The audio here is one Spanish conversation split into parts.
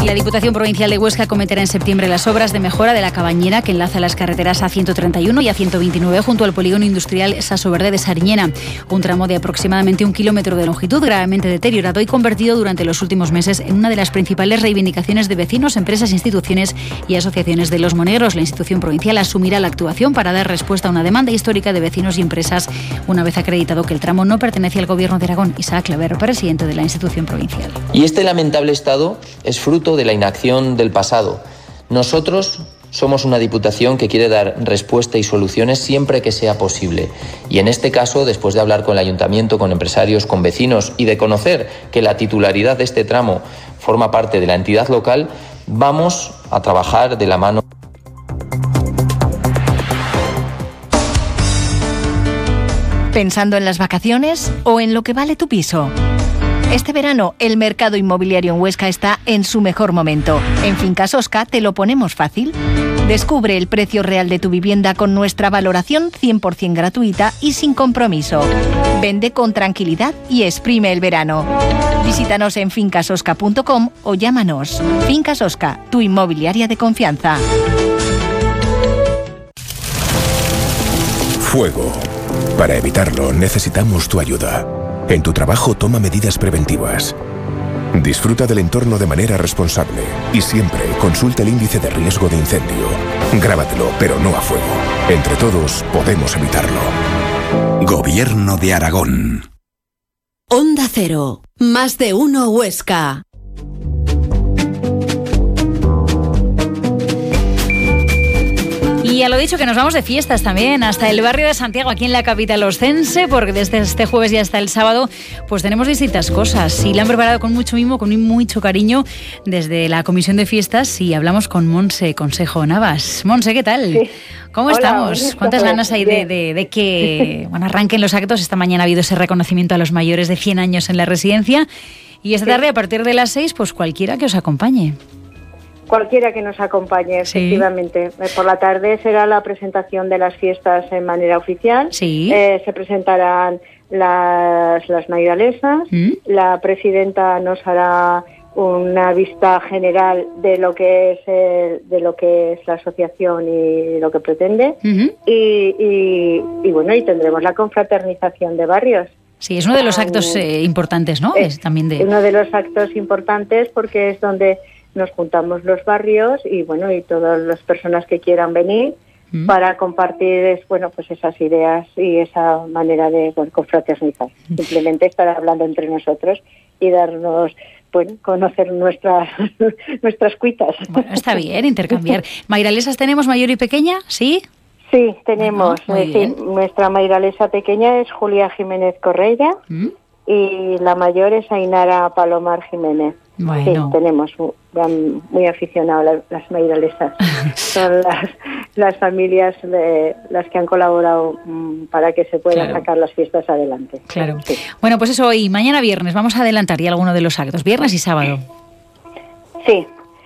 la Diputación Provincial de Huesca acometerá en septiembre las obras de mejora de la Cabañera que enlaza las carreteras A131 y A129 junto al polígono industrial Saso Verde de Sariñena. Un tramo de aproximadamente 1 kilómetro de longitud gravemente deteriorado y convertido durante los últimos meses en una de las principales reivindicaciones de vecinos, empresas, instituciones y asociaciones de Los Monegros. La institución provincial asumirá la actuación para dar respuesta a una demanda histórica de vecinos y empresas, una vez acreditado que el tramo no pertenece al Gobierno de Aragón. Isaac Claver, presidente de la institución provincial. Y este lamentable estado es fruto de la inacción del pasado. Nosotros somos una Diputación que quiere dar respuesta y soluciones siempre que sea posible. Y en este caso, después de hablar con el Ayuntamiento, con empresarios, con vecinos y de conocer que la titularidad de este tramo forma parte de la entidad local, vamos a trabajar de la mano. ¿Pensando en las vacaciones o en lo que vale tu piso? Este verano, el mercado inmobiliario en Huesca está en su mejor momento. En Fincas Osca te lo ponemos fácil. Descubre el precio real de tu vivienda con nuestra valoración 100% gratuita y sin compromiso. Vende con tranquilidad y exprime el verano. Visítanos en fincasosca.com o llámanos. Fincas Osca, tu inmobiliaria de confianza. Fuego. Para evitarlo, necesitamos tu ayuda. En tu trabajo, toma medidas preventivas. Disfruta del entorno de manera responsable y siempre consulta el índice de riesgo de incendio. Grábatelo, pero no a fuego. Entre todos podemos evitarlo. Gobierno de Aragón. Onda Cero. Más de uno Huesca. Y a lo dicho, que nos vamos de fiestas también, hasta el barrio de Santiago, aquí en la capital oscense, porque desde este jueves y hasta el sábado, pues tenemos distintas cosas. Y la han preparado con mucho mimo, con mucho cariño, desde la Comisión de Fiestas, y hablamos con Monse Consejo Navas. Monse, ¿qué tal? Sí. ¿Cómo estamos? ¿Cuántas ganas hay de que arranquen los actos? Esta mañana ha habido ese reconocimiento a los mayores de 100 años en la residencia, y esta tarde, a partir de las 6, pues cualquiera que os acompañe. Cualquiera que nos acompañe, efectivamente. Sí. Por la tarde será la presentación de las fiestas en manera oficial. Sí. Se presentarán las maidalesas. La presidenta nos hará una vista general de lo que es la asociación y lo que pretende. Y tendremos la confraternización de barrios. Sí, es uno de los actos importantes, ¿no? Es también uno de los actos importantes porque es donde nos juntamos los barrios y todas las personas que quieran venir para compartir esas ideas y esa manera de confraternizar. Simplemente estar hablando entre nosotros y darnos, conocer nuestras cuitas. Bueno, está bien intercambiar. ¿Mairalesas tenemos mayor y pequeña? ¿Sí? Sí, tenemos. Nuestra mairalesa pequeña es Julia Jiménez Correia y la mayor es Ainara Palomar Jiménez. Bueno. Sí, tenemos muy aficionados las mairalesas. Son las familias las que han colaborado para que se puedan sacar las fiestas adelante. Claro. Sí. Bueno, pues eso, y mañana viernes vamos a adelantar ya alguno de los actos, viernes y sábado. Sí.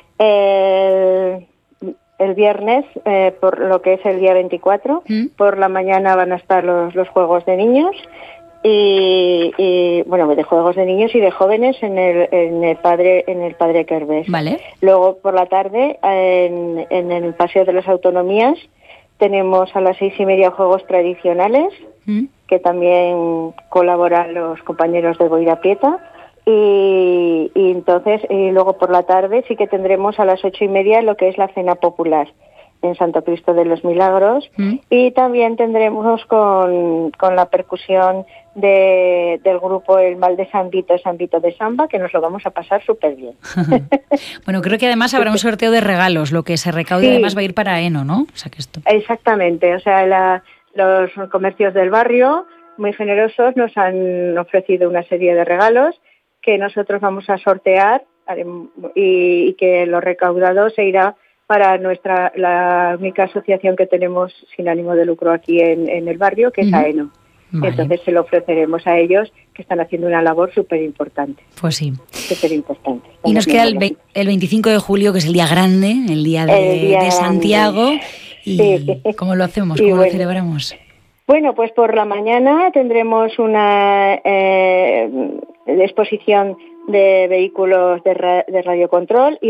El viernes, por lo que es el día 24, por la mañana van a estar los juegos de niños. Y de juegos de niños y de jóvenes en el Padre Quervés. Vale. Luego por la tarde en el Paseo de las Autonomías tenemos a las 6:30 juegos tradicionales que también colaboran los compañeros de Boira Prieta y luego por la tarde sí que tendremos a las 8:30 lo que es la cena popular en Santo Cristo de los Milagros y también tendremos con la percusión del grupo El Mal de San Vito de Samba, que nos lo vamos a pasar súper bien. Bueno, creo que además habrá un sorteo de regalos, lo que se recaude además va a ir para Eno, ¿no? O sea, que esto... Exactamente, o sea, los comercios del barrio, muy generosos, nos han ofrecido una serie de regalos que nosotros vamos a sortear y que lo recaudado se irá para la única asociación que tenemos sin ánimo de lucro aquí en el barrio, que es AENO. Vale. Entonces se lo ofreceremos a ellos, que están haciendo una labor súper importante. Pues sí. Súper importante. Y nos queda el 25 de julio, que es el día grande, el día de Santiago. ¿Y cómo lo hacemos? ¿Cómo lo celebramos? Bueno, pues por la mañana tendremos una exposición de vehículos de radiocontrol y